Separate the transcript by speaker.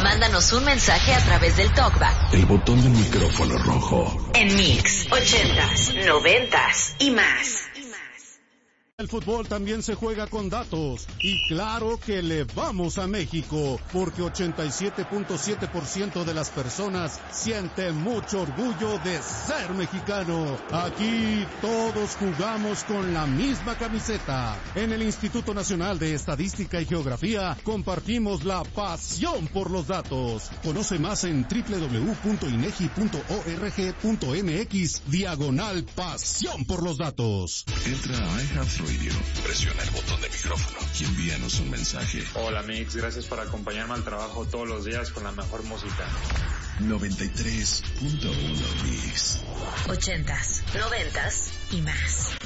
Speaker 1: Mándanos un mensaje a través del TalkBack.
Speaker 2: El botón del micrófono rojo.
Speaker 1: En Mix 80s, 90s y más.
Speaker 3: El fútbol también se juega con datos, y claro que le vamos a México, porque 87.7% de las personas siente mucho orgullo de ser mexicano. Aquí todos jugamos con la misma camiseta. En el Instituto Nacional de Estadística y Geografía compartimos la pasión por los datos. Conoce más en www.inegi.org.mx/pasión por los datos.
Speaker 2: Entra a iHeartRadio, presiona el botón de micrófono y envíanos un mensaje.
Speaker 4: Hola Mix, gracias por acompañarme al trabajo todos los días con la mejor música.
Speaker 2: 93.1 Mix.
Speaker 1: 80s, 90s y más.